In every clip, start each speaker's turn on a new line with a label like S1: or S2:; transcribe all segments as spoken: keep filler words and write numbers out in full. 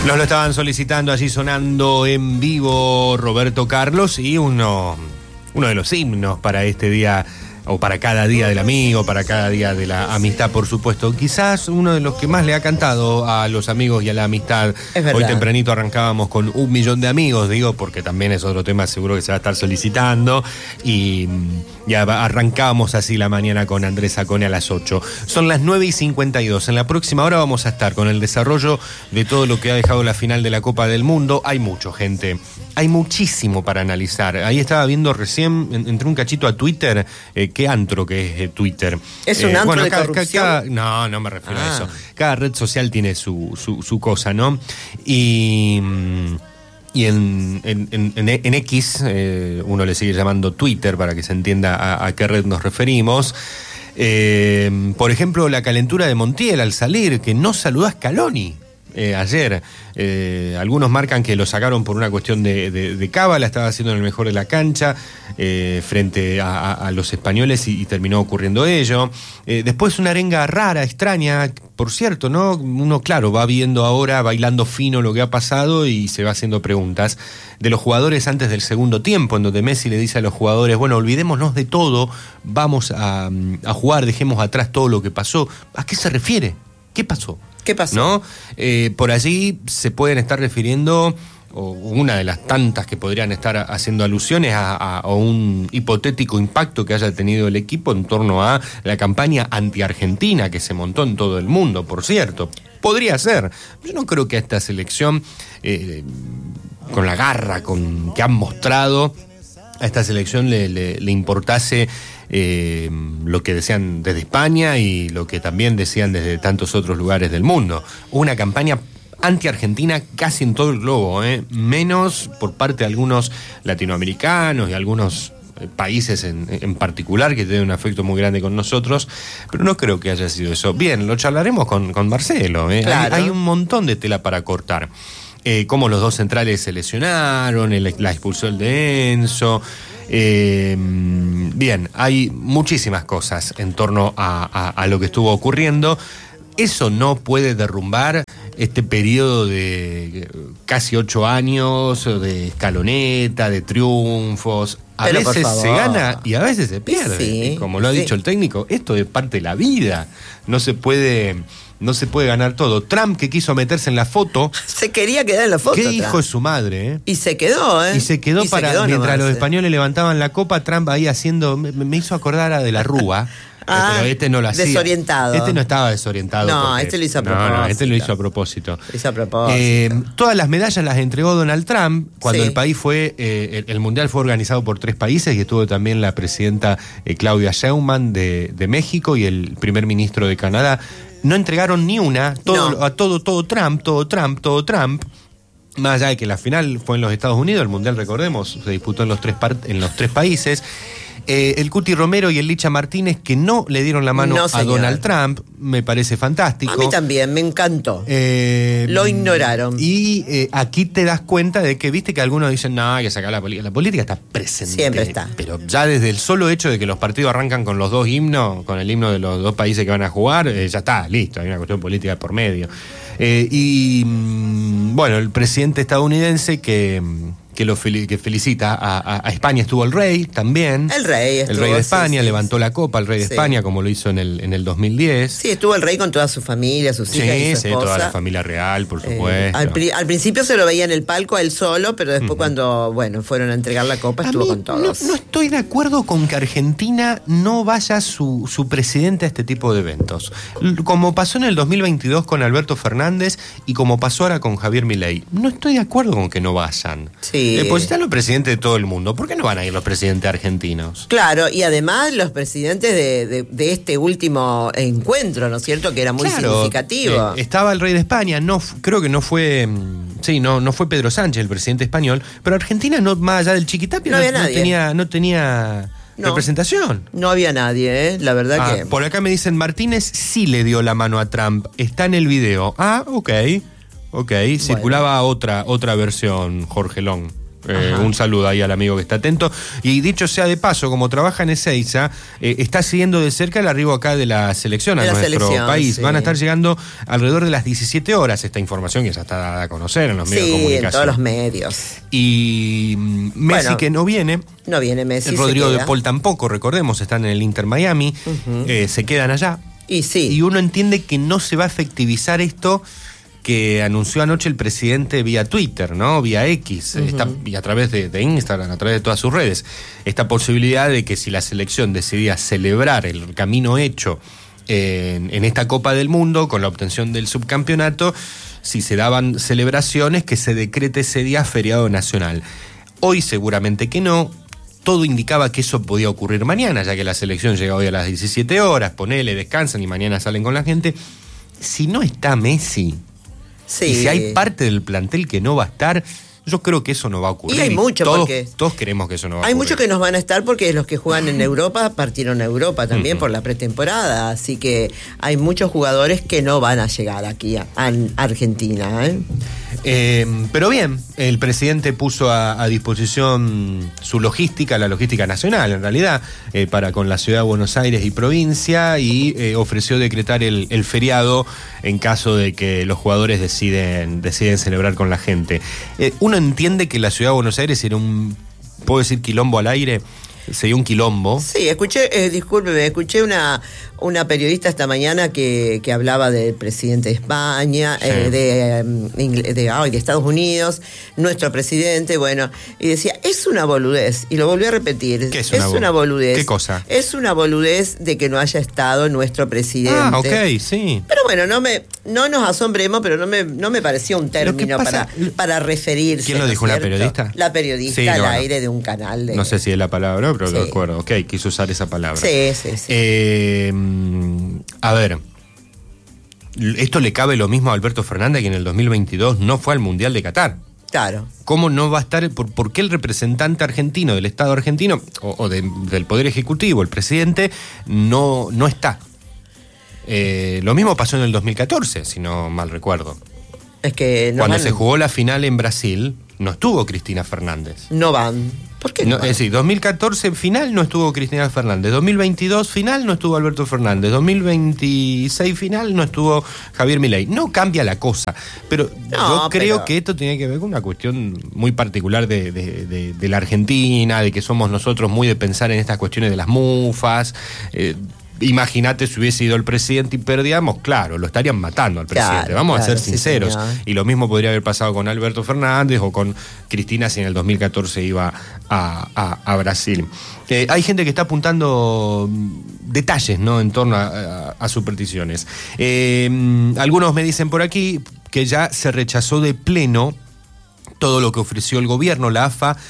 S1: Nos lo estaban solicitando allí sonando en vivo Roberto Carlos y uno, uno de los himnos para este día, o para cada día del amigo, para cada día de la amistad, por supuesto. Quizás uno de los que más le ha cantado a los amigos y a la amistad. Hoy tempranito arrancábamos con Un Millón de Amigos, digo, porque también es otro tema seguro que se va a estar solicitando. Y ya arrancábamos así la mañana con Andrés Sacone a las ocho. Son las nueve y cincuenta y dos. En la próxima hora vamos a estar con el desarrollo de todo lo que ha dejado la final de la Copa del Mundo. Hay mucho, gente. Hay muchísimo para analizar. Ahí estaba viendo recién, entré un cachito a Twitter, eh, qué antro que es eh, Twitter.
S2: ¿Es un
S1: eh,
S2: antro
S1: bueno,
S2: de
S1: cada,
S2: corrupción?
S1: cada, no, no me refiero
S2: ah.
S1: a eso. Cada red social tiene su, su, su cosa, ¿no? Y... Y en, en, en, en X, eh, uno le sigue llamando Twitter para que se entienda a, a qué red nos referimos. Eh, por ejemplo, la calentura de Montiel al salir, que no saludó a Scaloni eh, ayer. Eh, algunos marcan que lo sacaron por una cuestión de, de, de cábala, estaba haciendo en el mejor de la cancha eh, frente a, a, a los españoles y, y terminó ocurriendo ello. Eh, después una arenga rara, extraña, por cierto, ¿no? Uno, claro, va viendo ahora, bailando fino lo que ha pasado y se va haciendo preguntas de los jugadores antes del segundo tiempo, en donde Messi le dice a los jugadores, bueno, olvidémonos de todo, vamos a, a jugar, dejemos atrás todo lo que pasó. ¿A qué se refiere? ¿Qué pasó?
S2: ¿Qué pasó?
S1: ¿No? Eh, por allí se pueden estar refiriendo, o una de las tantas que podrían estar haciendo alusiones a, a, a un hipotético impacto que haya tenido el equipo en torno a la campaña anti-argentina que se montó en todo el mundo, por cierto. Podría ser. Yo no creo que a esta selección, eh, con la garra con, que han mostrado, a esta selección le, le, le importase eh, lo que decían desde España y lo que también decían desde tantos otros lugares del mundo. Una campaña anti-argentina casi en todo el globo, ¿eh? Menos por parte de algunos latinoamericanos y algunos países en, en particular que tienen un afecto muy grande con nosotros, pero no creo que haya sido eso. Bien, lo charlaremos con, con Marcelo, ¿eh?
S2: Claro.
S1: Hay, hay un montón de tela para cortar. Eh, cómo los dos centrales se lesionaron, el, la expulsión de Enzo. Eh, bien, hay muchísimas cosas en torno a, a, a lo que estuvo ocurriendo. Eso no puede derrumbar este periodo de casi ocho años de escaloneta, de triunfos. A
S2: Pero
S1: veces se gana y a veces se pierde.
S2: Sí,
S1: y como lo ha
S2: sí.
S1: dicho el técnico, esto es parte de la vida. No se puede... No se puede ganar todo. Trump, que quiso meterse en la foto.
S2: Se quería quedar en la foto.
S1: Qué
S2: Trump.
S1: hijo de su madre, ¿eh?
S2: Y se quedó, ¿eh?
S1: Y se quedó
S2: y
S1: para.
S2: se quedó
S1: mientras
S2: nomás,
S1: los
S2: ¿eh?
S1: españoles levantaban la copa, Trump ahí haciendo. Me, me hizo acordar a De la Rúa.
S2: Ah,
S1: pero este no lo hacía.
S2: desorientado.
S1: Este no estaba desorientado.
S2: No,
S1: porque,
S2: este lo hizo a
S1: no,
S2: propósito.
S1: no, este lo hizo a propósito.
S2: Lo hizo a propósito.
S1: Eh, todas las medallas las entregó Donald Trump cuando
S2: Sí.
S1: el país fue. Eh, el, el mundial fue organizado por tres países y estuvo también la presidenta eh, Claudia Sheinbaum de, de México y el primer ministro de Canadá. No entregaron ni una, todo,
S2: No.
S1: a todo, todo Trump, todo Trump, todo Trump. Más allá de que la final fue en los Estados Unidos, el mundial, recordemos, se disputó en los tres, par- en los tres países. Eh, el Cuti Romero y el Licha Martínez, que no le dieron la mano
S2: No,
S1: a
S2: señor.
S1: Donald Trump, me parece fantástico.
S2: A mí también, me encantó.
S1: Eh,
S2: Lo ignoraron.
S1: Y eh, aquí te das cuenta de que, viste que algunos dicen, no, hay que sacar la política. La política está presente.
S2: Siempre está.
S1: Pero ya desde el solo hecho de que los partidos arrancan con los dos himnos, con el himno de los dos países que van a jugar, eh, ya está, listo, hay una cuestión política por medio. Eh, y mm, bueno, el presidente estadounidense que... Que, lo fel- que felicita a, a, a España, estuvo el rey también.
S2: El rey estuvo,
S1: El rey de España,
S2: sí, sí,
S1: levantó
S2: sí.
S1: la copa, el rey de
S2: Sí.
S1: España, como lo hizo en el, en el dos mil diez.
S2: Sí, estuvo el rey con toda su familia, sus
S1: Sí,
S2: hijas y su
S1: sí,
S2: esposa.
S1: toda la familia real, por
S2: Eh,
S1: supuesto.
S2: al, pri- al principio se lo veía en el palco a él solo, pero después
S1: Ujú.
S2: cuando, bueno, fueron a entregar la copa,
S1: A
S2: estuvo
S1: mí
S2: con todos.
S1: No, no estoy de acuerdo con que Argentina no vaya su, su presidente a este tipo de eventos. L- Como pasó en el dos mil veintidós con Alberto Fernández y como pasó ahora con Javier Milei. No estoy de acuerdo con que no vayan.
S2: Sí.
S1: Eh, pues están los presidentes de todo el mundo. ¿Por qué no van a ir los presidentes argentinos?
S2: Claro, y además los presidentes de, de, de este último encuentro, ¿no es cierto? Que era muy
S1: Claro,
S2: significativo.
S1: eh, estaba el rey de España, no f- creo que no fue, mm, sí, no, no fue Pedro Sánchez, el presidente español, pero Argentina no, más allá del Chiquitapia,
S2: No
S1: no,
S2: había
S1: no
S2: nadie.
S1: tenía, no tenía
S2: No.
S1: representación.
S2: No había nadie, ¿eh? La verdad
S1: Ah,
S2: que...
S1: por acá me dicen, Martínez sí le dio la mano a Trump, está en el video. Ah, ok, ok, circulaba otra, otra versión, Jorge Long. Eh, un saludo ahí al amigo que está atento. Y dicho sea de paso, como trabaja en Ezeiza, eh, está siguiendo de cerca el arribo acá de la selección a
S2: de la
S1: nuestro
S2: selección,
S1: país.
S2: Sí.
S1: Van a estar llegando alrededor de las diecisiete horas, esta información que ya está dada a conocer en los medios
S2: sí,
S1: de comunicación.
S2: en todos los medios.
S1: Y Messi, bueno, que no viene.
S2: No viene Messi.
S1: Rodrigo de Paul tampoco, recordemos, están en el Inter Miami. Uh-huh. eh, se quedan allá.
S2: Y sí.
S1: Y uno entiende que no se va a efectivizar esto que anunció anoche el presidente vía Twitter, ¿no? Vía X, uh-huh. esta, y a través de, de Instagram, a través de todas sus redes. Esta posibilidad de que si la selección decidía celebrar el camino hecho en, en esta Copa del Mundo, con la obtención del subcampeonato, si se daban celebraciones, que se decrete ese día feriado nacional. Hoy seguramente que no. Todo indicaba que eso podía ocurrir mañana, ya que la selección llega hoy a las diecisiete horas, ponele, descansan y mañana salen con la gente. Si no está Messi, sí. y si hay parte del plantel que no va a estar, yo creo que eso no va a ocurrir.
S2: Y hay mucho
S1: todos,
S2: porque...
S1: Todos queremos que eso no va a
S2: hay
S1: ocurrir. Hay
S2: muchos que nos van a estar porque los que juegan en Europa partieron a Europa también uh-huh. por la pretemporada. Así que hay muchos jugadores que no van a llegar aquí a, a Argentina, ¿eh?
S1: Eh, pero bien, el presidente puso a, a disposición su logística, la logística nacional en realidad, eh, para con la ciudad de Buenos Aires y provincia, y eh, ofreció decretar el, el feriado en caso de que los jugadores deciden, deciden celebrar con la gente. Eh, uno entiende que la ciudad de Buenos Aires era un, ¿puedo decir quilombo al aire? Sería un quilombo.
S2: Sí, escuché, eh, discúlpeme, escuché una, una periodista esta mañana que, que hablaba del presidente de España, sí. eh, de, de, de, oh, de Estados Unidos, nuestro presidente, bueno, y decía, es una boludez, y lo volví a repetir.
S1: ¿Qué es
S2: una,
S1: una,
S2: es una boludez?
S1: ¿Qué cosa?
S2: Es una boludez de que no haya estado nuestro presidente.
S1: Ah, ok, sí.
S2: Pero bueno, no me no nos asombremos, pero no me, no me pareció un término pasa, para, para referirse.
S1: ¿Quién lo dijo,
S2: ¿no
S1: una periodista?
S2: La periodista
S1: sí,
S2: al
S1: no,
S2: aire
S1: no.
S2: de un canal. De...
S1: No sé si es la palabra, pero
S2: sí.
S1: de acuerdo. Ok, quiso usar esa palabra.
S2: Sí, sí, sí.
S1: Eh, a ver, esto le cabe lo mismo a Alberto Fernández, que en el dos mil veintidós no fue al Mundial de Qatar.
S2: Claro.
S1: ¿Cómo no va a estar? ¿Por, por qué el representante argentino del Estado argentino, o, o de, del Poder Ejecutivo, el presidente, no, no está? Eh, lo mismo pasó en el dos mil catorce, si no mal recuerdo.
S2: Es que no
S1: Cuando
S2: van...
S1: se jugó la final en Brasil, no estuvo Cristina Fernández.
S2: No van. ¿Por qué no?
S1: no es decir, dos mil catorce final no estuvo Cristina Fernández, dos mil veintidós final no estuvo Alberto Fernández, dos mil veintiséis final no estuvo Javier Milei. No cambia la cosa, pero no, yo creo pero... que esto tiene que ver con una cuestión muy particular de, de, de, de la Argentina, de que somos nosotros muy de pensar en estas cuestiones de las mufas. Eh, Imagínate si hubiese ido el presidente y perdíamos, claro, lo estarían matando al presidente,
S2: claro,
S1: vamos
S2: claro,
S1: a ser sinceros.
S2: Sí,
S1: y lo mismo podría haber pasado con Alberto Fernández o con Cristina si en el dos mil catorce iba a, a, a Brasil. Eh, hay gente que está apuntando detalles, ¿no?, en torno a, a, a sus peticiones. Eh, algunos me dicen por aquí que ya se rechazó de pleno todo lo que ofreció el gobierno. La A F A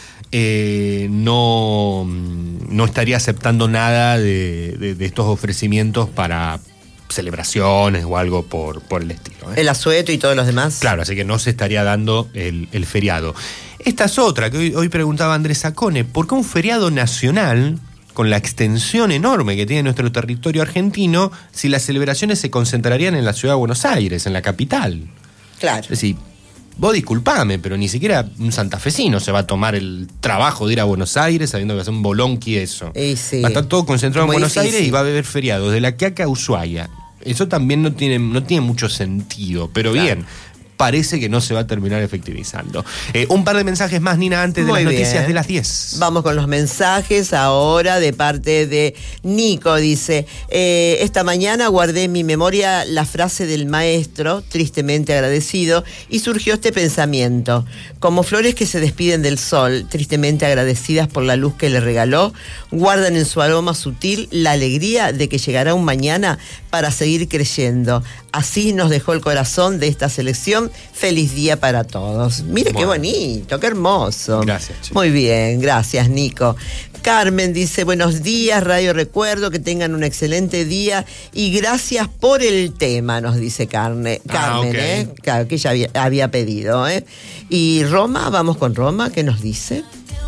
S1: eh, no, no estaría aceptando nada de, de, de estos ofrecimientos para celebraciones o algo por, por el estilo, ¿eh?
S2: El asueto y todos los demás.
S1: Claro, así que no se estaría dando el, el feriado. Esta es otra que hoy, hoy preguntaba Andrés Sacone, ¿por qué un feriado nacional, con la extensión enorme que tiene nuestro territorio argentino, si las celebraciones se concentrarían en la ciudad de Buenos Aires, en la capital?
S2: Claro.
S1: Es decir, vos disculpame, pero ni siquiera un santafesino se va a tomar el trabajo de ir a Buenos Aires sabiendo que va a ser un bolonqui eso.
S2: Y sí.
S1: Va a estar todo concentrado
S2: Muy
S1: en Buenos
S2: difícil.
S1: Aires y va a haber feriados de La Quiaca a Ushuaia. Eso también no tiene, no tiene mucho sentido, pero claro, bien, parece que no se va a terminar efectivizando. Eh, un par de mensajes más, Nina, antes de
S2: Muy
S1: las
S2: bien.
S1: noticias de las diez.
S2: Vamos con los mensajes ahora de parte de Nico. Dice, eh, esta mañana guardé en mi memoria la frase del maestro, tristemente agradecido, y surgió este pensamiento. Como flores que se despiden del sol, tristemente agradecidas por la luz que le regaló, guardan en su aroma sutil la alegría de que llegará un mañana para seguir creyendo. Así nos dejó el corazón de esta selección. Feliz día para todos. Mire, bueno, qué bonito, qué hermoso.
S1: Gracias, chico.
S2: Muy bien, gracias, Nico. Carmen dice, buenos días, Radio Recuerdo, que tengan un excelente día y gracias por el tema, nos dice Carne, Carmen,
S1: ah, okay.
S2: ¿eh? Claro, que ella había, había pedido, ¿eh? Y Roma, vamos con Roma, ¿qué nos dice?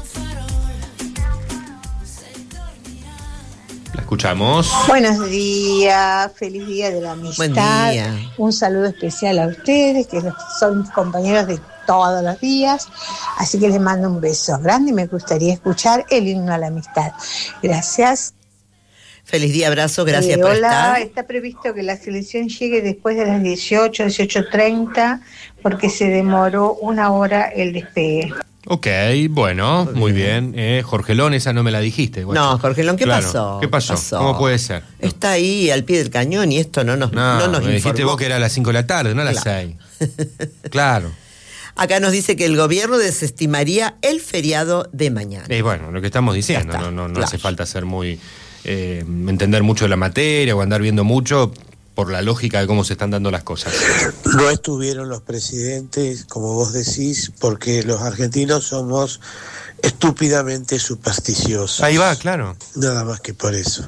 S1: La escuchamos.
S3: Buenos días, feliz día de la amistad.
S2: Buen día.
S3: Un saludo especial a ustedes, que son compañeros de todos los días, así que les mando un beso grande y me gustaría escuchar el himno a la amistad. Gracias.
S2: Feliz día, abrazo, gracias
S3: eh,
S2: por
S3: hola,
S2: estar.
S3: está previsto que la selección llegue después de las dieciocho, dieciocho treinta, porque se demoró una hora el despegue.
S1: Ok, bueno, muy, muy bien. bien. Eh, Jorgelón, esa no me la dijiste. Guacho.
S2: No, Jorgelón, ¿qué,
S1: claro.
S2: pasó?
S1: ¿Qué pasó? pasó? ¿Cómo puede ser?
S2: Está ahí al pie del cañón y esto no nos, no, no nos
S1: me
S2: informó.
S1: dijiste vos que era a las cinco de la tarde, no a las
S2: claro.
S1: seis. Claro.
S2: Acá nos dice que el gobierno desestimaría el feriado de mañana.
S1: Y eh, bueno, lo que estamos diciendo, no, no, no claro. hace falta ser muy... Eh, entender mucho de la materia o andar viendo mucho por la lógica de cómo se están dando las cosas.
S4: No estuvieron los presidentes, como vos decís, porque los argentinos somos estúpidamente supersticiosos.
S1: Ahí va, claro.
S4: Nada más que por eso.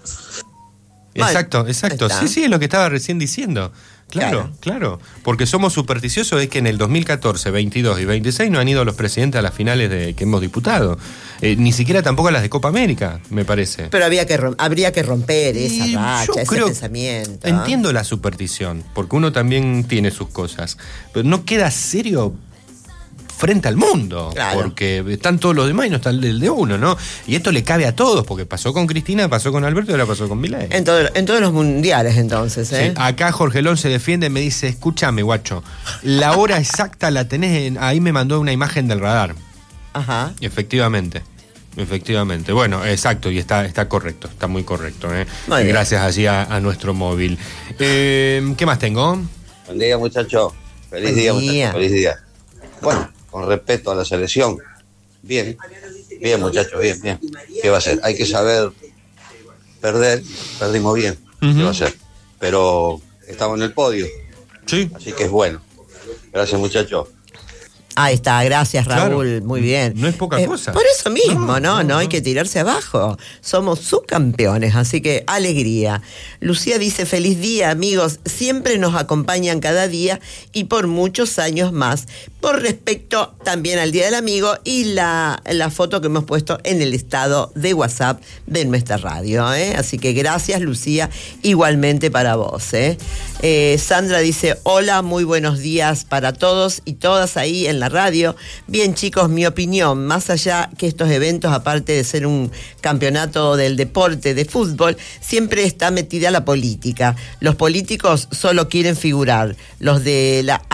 S1: Exacto, exacto. Sí, sí, es lo que estaba recién diciendo. Claro, claro, claro, porque somos supersticiosos, es que en el dos mil catorce, veintidós y veintiséis no han ido los presidentes a las finales de, que hemos disputado, eh, ni siquiera tampoco a las de Copa América, me parece.
S2: Pero había que habría que romper esa
S1: y
S2: racha,
S1: yo
S2: ese
S1: creo,
S2: pensamiento.
S1: Entiendo la superstición, porque uno también tiene sus cosas, pero no queda serio frente al mundo, claro. Porque están todos los demás y no está el de uno, ¿no? Y esto le cabe a todos, porque pasó con Cristina, pasó con Alberto y ahora pasó con Milei.
S2: En, todo, en todos los mundiales, entonces, ¿eh?
S1: Sí, acá Jorgelón se defiende, me dice, escúchame, guacho, la hora exacta la tenés, en, ahí me mandó una imagen del radar.
S2: Ajá.
S1: Efectivamente. Efectivamente, bueno, exacto, y está, está correcto, está muy correcto, ¿eh?
S2: Muy
S1: Gracias así a, a nuestro móvil. Eh, ¿Qué más tengo?
S5: Buen día, muchacho. Feliz
S2: Buen
S5: día,
S2: día.
S5: muchacho. Feliz día. Bueno, con respecto a la selección, bien, bien, muchachos, bien, bien. ¿Qué va a ser? Hay que saber perder, perdimos bien, uh-huh. ¿Qué va a ser? Pero estamos en el podio,
S1: sí.
S5: Así que es bueno. Gracias, muchachos.
S2: Ahí está, gracias Raúl, claro. Muy bien.
S1: No es poca
S2: eh,
S1: cosa.
S2: Por eso mismo, no, no, no, no hay
S1: no.
S2: que tirarse abajo. Somos subcampeones, así que alegría. Lucía dice, feliz día, amigos. Siempre nos acompañan cada día y por muchos años más. Por respecto también al Día del Amigo y la, la foto que hemos puesto en el estado de WhatsApp de nuestra radio, ¿eh? Así que gracias, Lucía, igualmente para vos, ¿eh? Eh, Sandra dice, hola, muy buenos días para todos y todas ahí en la radio. Bien, chicos, mi opinión, más allá que estos eventos, aparte de ser un campeonato del deporte de fútbol, siempre está metida la política. Los políticos solo quieren figurar. Los de la